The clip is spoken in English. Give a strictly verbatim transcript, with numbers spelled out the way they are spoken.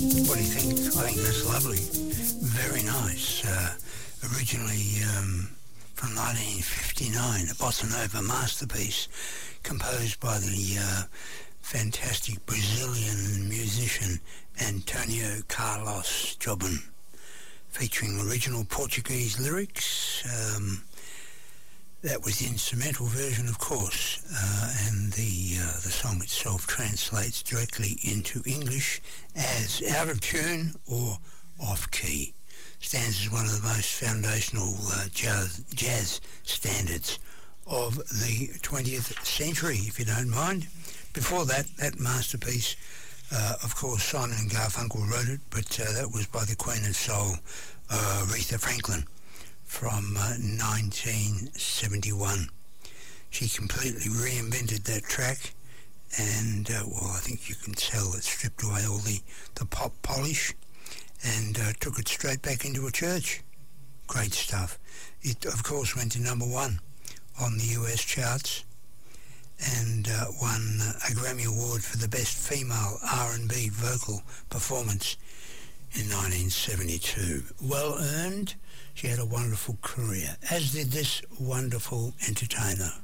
What do you think? I think that's lovely. Very nice. Uh, originally um, from nineteen fifty-nine, a bossa nova masterpiece composed by the uh, fantastic Brazilian musician Antonio Carlos Jobim, featuring original Portuguese lyrics. Um, that was the instrumental version, of course, uh, and the uh, the song itself translates directly into English as out of tune or off key. Stands as one of the most foundational uh, jazz, jazz standards of the twentieth century, if you don't mind. Before that, that masterpiece, uh, of course, Simon and Garfunkel wrote it, but uh, that was by the Queen of Soul, uh, Aretha Franklin, from uh, nineteen seventy-one. She completely reinvented that track, and, uh, well, I think you can tell it stripped away all the, the pop polish and uh, took it straight back into a church. Great stuff. It, of course, went to number one on the U S charts and uh, won a Grammy Award for the Best Female R and B Vocal Performance in nineteen seventy-two. Well earned. She had a wonderful career, as did this wonderful entertainer.